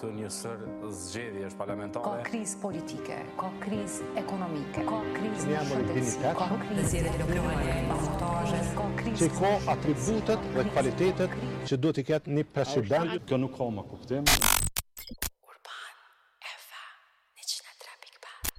të një sër zgjedhjesh parlamentare. Ka krizë politike, ka krizë ekonomike, ka krizë në Jam shëndetësi, ka krizë lokale, ka krizë që ka atributet dhe kvalitetet që duhet i ketë një president. Kjo nuk ka më kuptim.